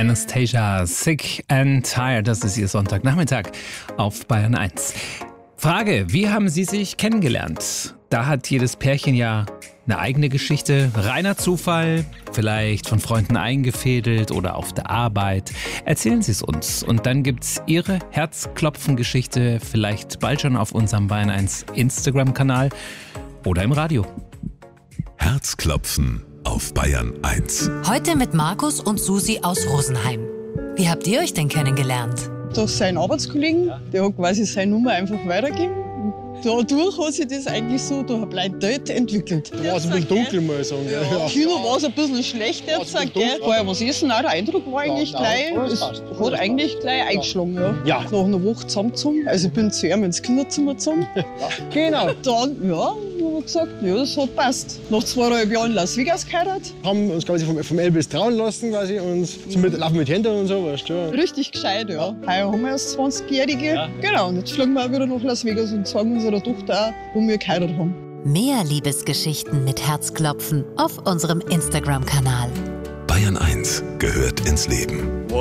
Anastasia, Sick and Tired, das ist ihr Sonntagnachmittag auf Bayern 1. Frage, wie haben Sie sich kennengelernt? Da hat jedes Pärchen ja eine eigene Geschichte, reiner Zufall, vielleicht von Freunden eingefädelt oder auf der Arbeit. Erzählen Sie es uns und dann gibt's Ihre Herzklopfen-Geschichte vielleicht bald schon auf unserem Bayern 1 Instagram-Kanal oder im Radio. Herzklopfen auf Bayern 1. Heute mit Markus und Susi aus Rosenheim. Wie habt ihr euch denn kennengelernt? Durch seinen Arbeitskollegen, der hat quasi seine Nummer einfach weitergegeben. Dadurch hat sich das eigentlich so durch ein Blind Date entwickelt. Da war es ein bisschen dunkel, muss ich sagen. Ja. Kino war es ein bisschen schlecht jetzt. Vorher was essen, auch der Eindruck war eigentlich gleich. Es hat eigentlich gleich eingeschlagen. Ja. Nach einer Woche zusammengezogen. Also ich bin zu ihm ins Kinderzimmer gezogen. Genau. Dann, haben wir gesagt, ja, das hat passt. Nach 2,5 Jahren in Las Vegas geheiratet. Haben uns quasi vom Elbis trauen lassen quasi und laufen mit Händen und so, weißt du. Richtig gescheit, ja. Heuer haben wir erst 20-Jährige. Ja. Genau, und jetzt fliegen wir auch wieder nach Las Vegas und zeigen unserer Tochter auch, wo wir geheiratet haben. Mehr Liebesgeschichten mit Herzklopfen auf unserem Instagram-Kanal. Bayern 1 gehört ins Leben.